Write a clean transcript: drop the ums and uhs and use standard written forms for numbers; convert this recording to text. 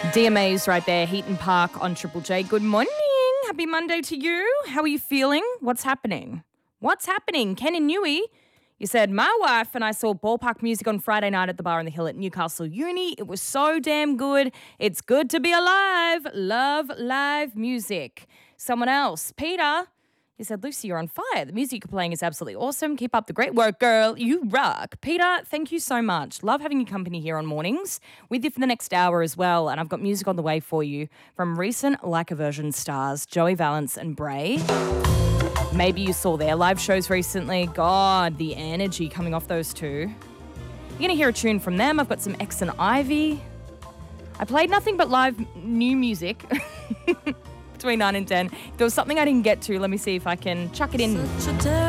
DMA's right there, Heaton Park on Triple J. Good morning. Happy Monday to you. How are you feeling? What's happening? What's happening? Ken and Newey, you said, my wife and I saw Ballpark Music on Friday night at the Bar on the Hill at Newcastle Uni. It was so damn good. It's good to be alive. Love live music. Someone else, Peter, he said, Lucy, you're on fire. The music you're playing is absolutely awesome. Keep up the great work, girl. You rock. Peter, thank you so much. Love having your company here on mornings with you for the next hour as well. And I've got music on the way for you from recent Like a Version stars, Joey Valance and Bray. Maybe you saw their live shows recently. God, the energy coming off those two. You're going to hear a tune from them. I've got some X and Ivy. I played nothing but live new music between 9 and 10. If there was something I didn't get to, let me see if I can chuck it in.